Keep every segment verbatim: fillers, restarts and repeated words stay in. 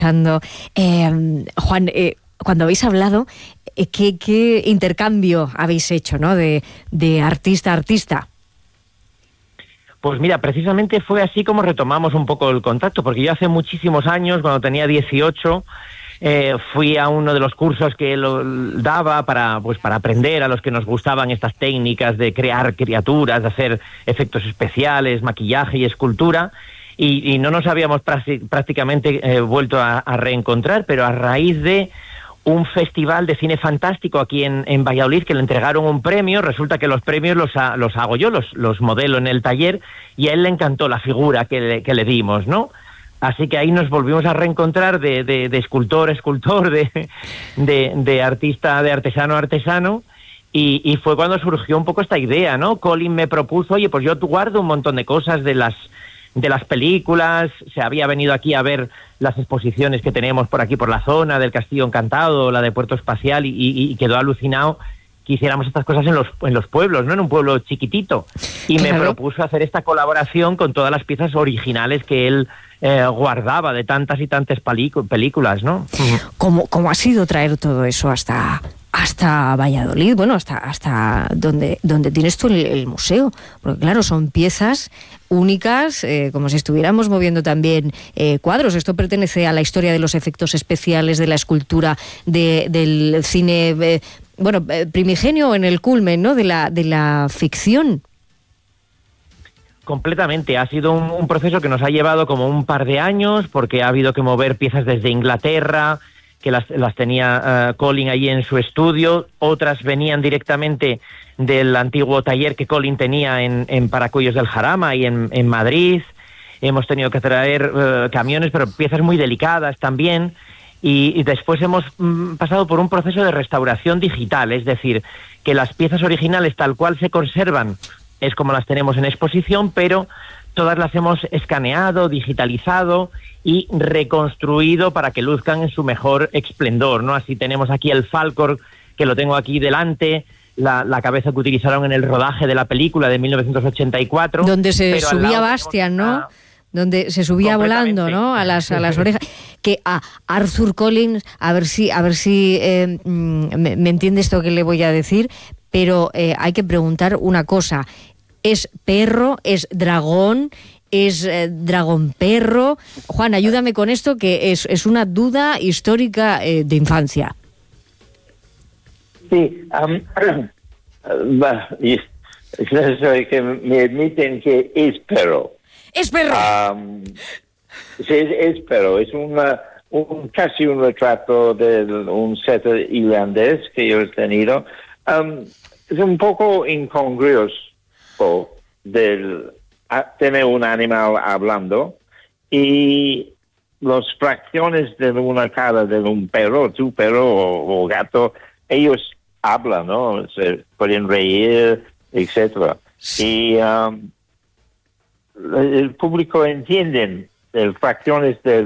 Eh, Juan, eh, cuando habéis hablado, eh, ¿qué, ¿qué intercambio habéis hecho, ¿no? de, de artista a artista? Pues mira, precisamente fue así como retomamos un poco el contacto, porque yo hace muchísimos años, cuando tenía dieciocho, eh, fui a uno de los cursos que él daba para, pues, para aprender a los que nos gustaban estas técnicas de crear criaturas, de hacer efectos especiales, maquillaje y escultura, y, y no nos habíamos prácticamente eh, vuelto a, a reencontrar, pero a raíz de un festival de cine fantástico aquí en, en Valladolid, que le entregaron un premio. Resulta que los premios los, ha, los hago yo, los, los modelo en el taller, y a él le encantó la figura que le, que le dimos, ¿no? Así que ahí nos volvimos a reencontrar de, de, de escultor a escultor, de, de, de artista, de artesano a artesano, y, y fue cuando surgió un poco esta idea, ¿no? Colin me propuso, oye, pues yo guardo un montón de cosas de las de las películas, se había venido aquí a ver las exposiciones que tenemos por aquí por la zona del Castillo Encantado, la de Puerto Espacial, y, y, y quedó alucinado que hiciéramos estas cosas en los en los pueblos, ¿no? En un pueblo chiquitito. Y claro, me propuso hacer esta colaboración con todas las piezas originales que él eh, guardaba de tantas y tantas películas, ¿no? ¿Cómo, cómo ha sido traer todo eso hasta hasta Valladolid, bueno, hasta hasta donde donde tienes tú el, el museo? Porque claro, son piezas únicas, eh, como si estuviéramos moviendo también eh, cuadros. Esto pertenece a la historia de los efectos especiales, de la escultura, de, del cine, eh, bueno, eh, primigenio en el culmen, ¿no?, de la de la ficción. Completamente. Ha sido un, un proceso que nos ha llevado como un par de años, porque ha habido que mover piezas desde Inglaterra, que las, las tenía uh, Colin allí en su estudio, otras venían directamente del antiguo taller que Colin tenía en, en Paracuellos del Jarama y en, en Madrid. Hemos tenido que traer uh, camiones, pero piezas muy delicadas también, y, y después hemos mm, pasado por un proceso de restauración digital, es decir, que las piezas originales tal cual se conservan es como las tenemos en exposición, pero todas las hemos escaneado, digitalizado y reconstruido para que luzcan en su mejor esplendor, ¿no? Así tenemos aquí el Falcor, que lo tengo aquí delante, la, la cabeza que utilizaron en el rodaje de la película de mil novecientos ochenta y cuatro. Donde se subía Bastian, ¿no? Una... Donde se subía volando, ¿no? A las, a las orejas. Que a Arthur Collins, a ver si, a ver si eh, me, me entiende esto que le voy a decir, pero eh, hay que preguntar una cosa. ¿Es perro? ¿Es dragón? ¿Es eh, dragón perro? Juan, ayúdame con esto, que es, es una duda histórica eh, de infancia. Sí, um, uh, que me admiten que es perro. ¡Es perro! Um, sí, es, es perro. Es una, un, casi un retrato de un setter irlandés que yo he tenido. Um, es un poco incongruo del tener un animal hablando y las fracciones de una cara de un perro, tu perro o, o gato, ellos hablan, ¿no? Se pueden reír, etcétera. Y um, el público entiende las fracciones de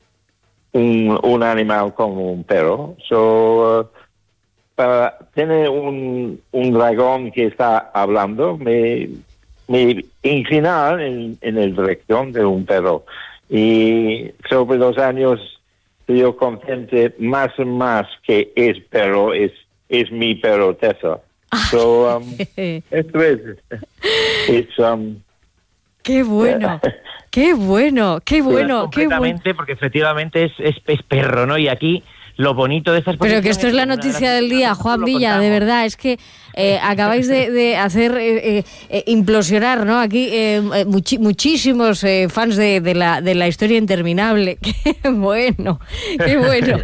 un, un animal como un perro. So, uh, para tener un, un dragón que está hablando, me, me inclinar en, en la dirección de un perro. Y sobre los años, yo contenté más y más que es perro, es, es mi perro Tessa. So, um, esto es. It's, um, ¡Qué bueno! ¡Qué bueno! ¡Qué bueno! Completamente, qué bueno. Porque efectivamente es, es, es perro, ¿no? Y aquí lo bonito de estas Pero que esto es la noticia del día, Juan Villa, de verdad, es que eh, acabáis de, de hacer eh, eh, implosionar, ¿no? Aquí eh, muchi- muchísimos eh, fans de, de, la, de la historia interminable. ¡Qué bueno! ¡Qué bueno!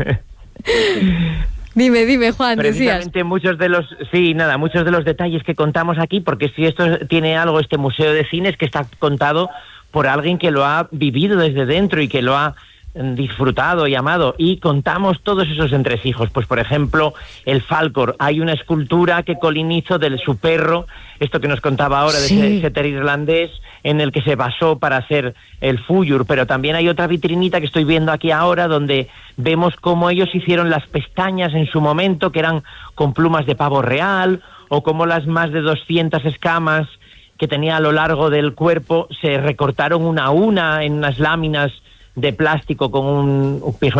Dime, dime, Juan, Precisamente decías. muchos de los, sí, nada, muchos de los detalles que contamos aquí, porque si esto tiene algo, este museo de cine, es que está contado por alguien que lo ha vivido desde dentro y que lo ha disfrutado y amado, y contamos todos esos entresijos. Pues por ejemplo, el Falcor, hay una escultura que Colin hizo de su perro, esto que nos contaba ahora, sí, de ese setter irlandés, en el que se basó para hacer el Fuyur, pero también hay otra vitrinita que estoy viendo aquí ahora, donde vemos cómo ellos hicieron las pestañas en su momento, que eran con plumas de pavo real, o cómo las más de doscientas escamas que tenía a lo largo del cuerpo se recortaron una a una en unas láminas de plástico con un, un